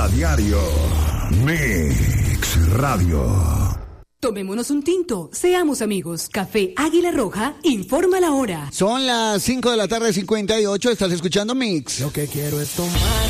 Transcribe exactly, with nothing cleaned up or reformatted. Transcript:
A diario. Mix Radio. Tomémonos un tinto, seamos amigos. Café Águila Roja informa la hora. Son las cinco de la tarde, cincuenta y ocho. Estás escuchando Mix. Lo que quiero es tomar.